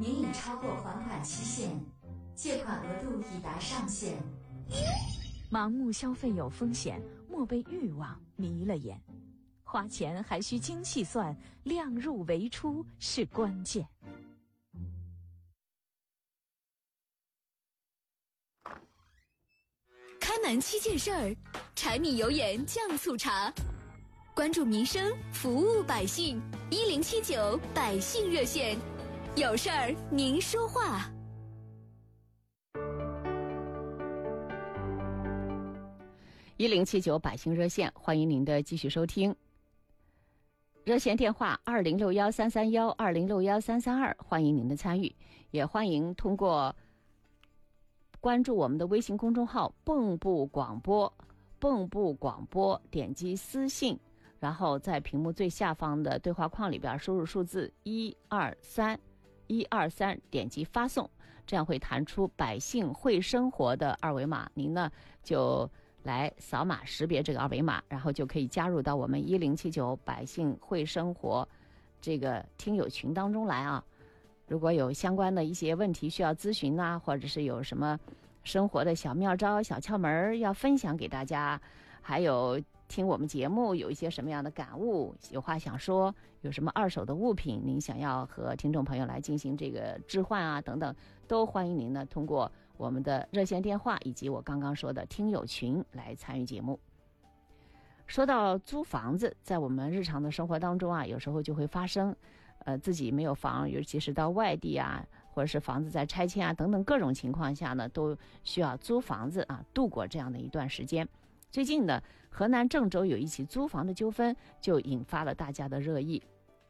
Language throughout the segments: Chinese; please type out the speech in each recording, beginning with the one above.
您已超过还款期限，借款额度已达上限。 盲目消费有风险，莫被欲望迷了眼。花钱还需精细算，量入为出是关键。 开门7件事儿，柴米油盐酱醋茶，关注民生，服务百姓。1079百姓热线，有事儿您说话。 1079百姓热线，欢迎您的继续收听。热线电话20613312 20613332，欢迎您的参与，也欢迎通过关注我们的微信公众号蚌埠广播，蚌埠广播，点击私信，然后在屏幕最下方的对话框里边输入数字123，点击发送，这样会弹出百姓会生活的二维码，您呢就来扫码识别这个二维码，然后就可以加入到我们1079百姓会生活这个听友群当中来啊。如果有相关的一些问题需要咨询啊，或者是有什么生活的小妙招小窍门要分享给大家，还有听我们节目有一些什么样的感悟，有话想说，有什么二手的物品您想要和听众朋友来进行这个置换啊等等，都欢迎您呢通过我们的热线电话以及我刚刚说的听友群来参与节目。说到租房子，在我们日常的生活当中啊，有时候就会发生自己没有房，尤其是到外地啊，或者是房子在拆迁啊等等各种情况下呢，都需要租房子啊度过这样的一段时间。最近呢，河南郑州有一起租房的纠纷，就引发了大家的热议。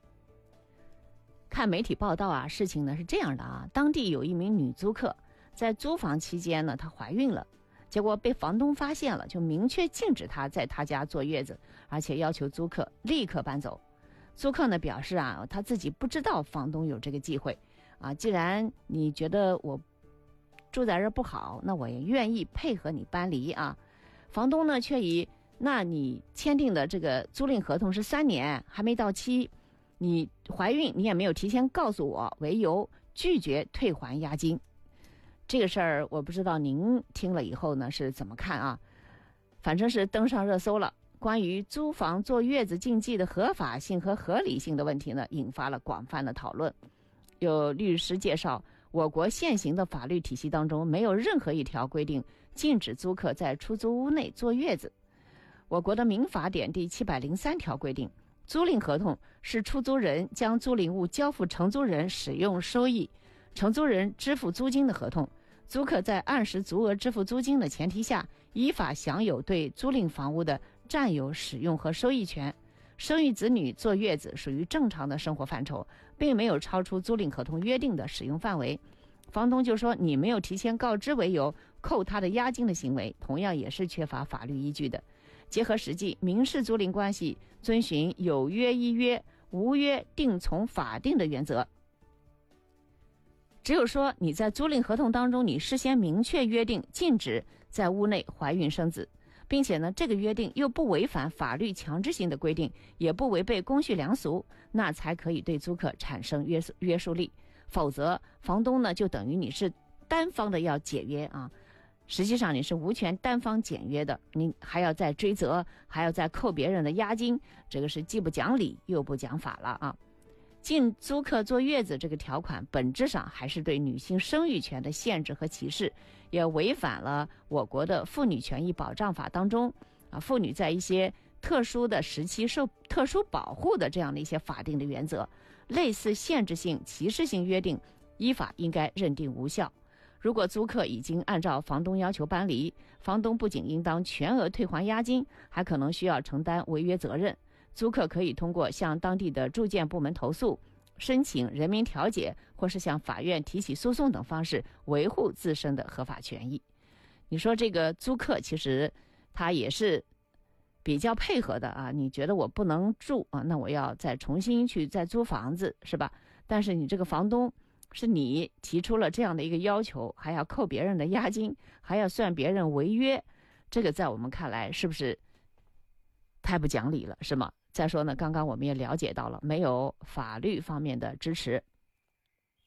看媒体报道啊，事情呢是这样的啊，当地有一名女租客在租房期间呢，她怀孕了，结果被房东发现了，就明确禁止她在她家坐月子，而且要求租客立刻搬走。租客呢表示啊，他自己不知道房东有这个忌讳啊，既然你觉得我住在这儿不好，那我也愿意配合你搬离啊。房东呢却以那你签订的这个租赁合同是3年还没到期，你怀孕你也没有提前告诉我为由，拒绝退还押金。这个事儿我不知道您听了以后呢是怎么看啊？反正是登上热搜了。关于租房坐月子禁忌的合法性和合理性的问题呢，引发了广泛的讨论。有律师介绍，我国现行的法律体系当中没有任何一条规定禁止租客在出租屋内坐月子。我国的民法典第703条规定，租赁合同是出租人将租赁物交付承租人使用收益，承租人支付租金的合同。租客在按时足额支付租金的前提下，依法享有对租赁房屋的占有、使用和收益权。生育子女坐月子属于正常的生活范畴，并没有超出租赁合同约定的使用范围。房东就说你没有提前告知为由扣他的押金的行为，同样也是缺乏法律依据的。结合实际，民事租赁关系遵循有约依约，无约定从法定的原则。只有说你在租赁合同当中，你事先明确约定禁止在屋内怀孕生子，并且呢，这个约定又不违反法律强制性的规定，也不违背公序良俗，那才可以对租客产生约束力。否则，房东呢就等于你是单方的要解约啊，实际上你是无权单方简约的，你还要再追责，还要再扣别人的押金，这个是既不讲理又不讲法了啊。禁租客坐月子这个条款本质上还是对女性生育权的限制和歧视，也违反了我国的妇女权益保障法当中妇女在一些特殊的时期受特殊保护的这样的一些法定的原则。类似限制性、歧视性约定依法应该认定无效。如果租客已经按照房东要求搬离，房东不仅应当全额退还押金，还可能需要承担违约责任。租客可以通过向当地的住建部门投诉，申请人民调解，或是向法院提起诉讼等方式维护自身的合法权益。你说这个租客其实他也是比较配合的啊，你觉得我不能住啊，那我要再重新去再租房子，是吧？但是你这个房东是你提出了这样的一个要求，还要扣别人的押金，还要算别人违约，这个在我们看来是不是太不讲理了，是吗？再说呢，刚刚我们也了解到了，没有法律方面的支持。